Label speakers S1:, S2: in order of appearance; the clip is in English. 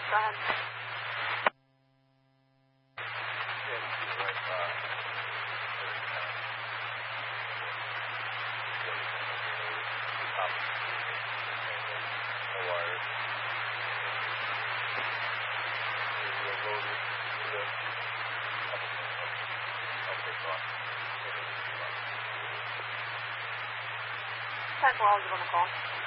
S1: Go ahead. Ten 12 is on the call.